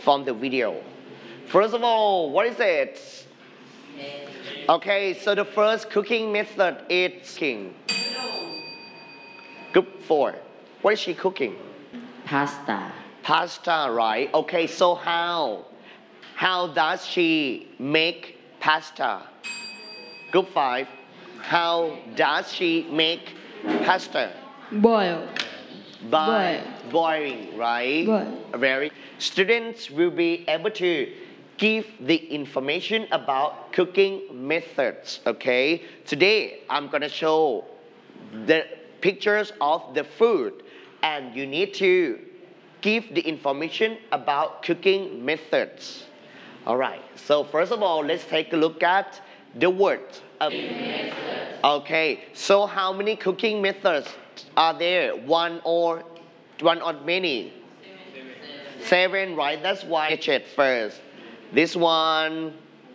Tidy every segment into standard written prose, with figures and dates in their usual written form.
from the video. First of all, what is it? Okay, so the first cooking method is cooking. Group 4. What is she cooking? Pasta. Pasta, right? Okay, so how does she make pasta? Group 5. How does she make pasta? Boil. By boiling, right? Boil. Very. Students will be able to give the information about cooking methods, okay? Today, I'm gonna show the pictures of the food and you need to give the information about cooking methods. Alright, so first of all, let's take a look at the word. Okay, so how many cooking methods are there? One or many? 7, right? That's why I check first. This one.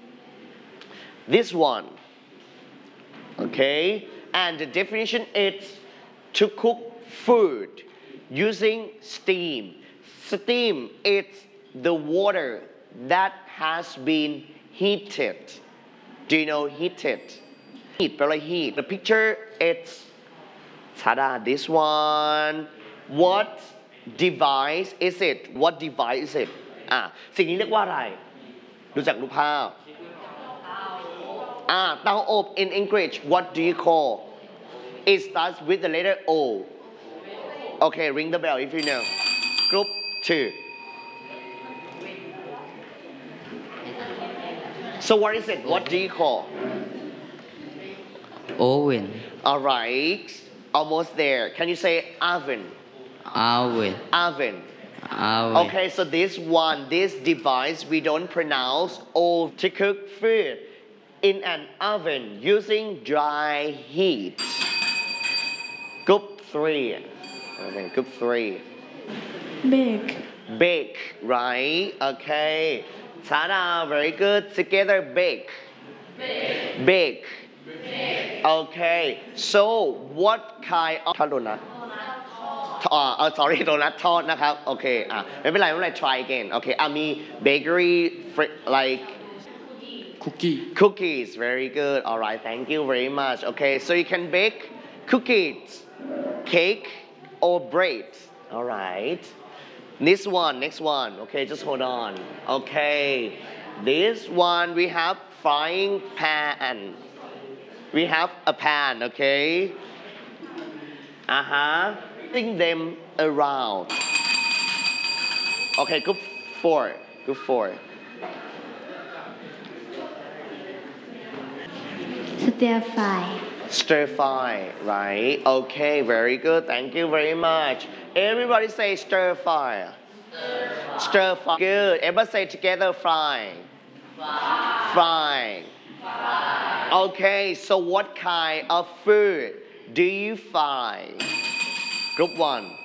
Okay, and the definition is to cook food using steam. Steam is the water that has been heated. Do you know heated? Heat, but like heat. The picture is ta-da, this one. What device is it? What device is it? สิ่งนี้เรียกว่าอะไรดูจากรูปภาพเตาอบ in English what do you call? It starts with the letter O. Okay, ring the bell if you know. Group 2. So what is it? What do you call? Oven. Alright, almost there. Can you say oven? Oven. Oven. Oven. Okay, so this device we don't pronounce O to cook food in an oven using dry heat. Group 3. Okay, group 3. Bake. Bake, right? Okay. Ta-da, very good. Together, bake. Bake. Okay, so what kind of ทอดโดนัทsorry โดนัททอดนะครับโอเคไม่เป็นไรtry again โอเคมี bakery like cookies very good alright thank you very much okay so you can bake cookies cake or bread alright next one okay just hold on okay this one we have frying pan we have a pan okay Moving them around. Okay, group 4. Stir fry, right? Okay, very good. Thank you very much. Everybody say stir fry. Stir fry. Good. Everybody say together fry. Fry. Okay, so what kind of food do you fry? Group 1.